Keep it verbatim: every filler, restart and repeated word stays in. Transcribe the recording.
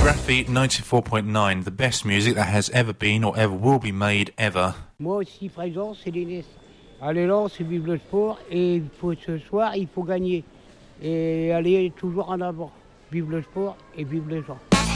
Graphite ninety-four point nine, the best music that has ever been or ever will be made ever. Moi aussi présent, c'est l'I N E S. Allez là, c'est Vive le sport et il faut, ce soir, il faut gagner. Et aller toujours en avant. Vive le sport et vive les gens.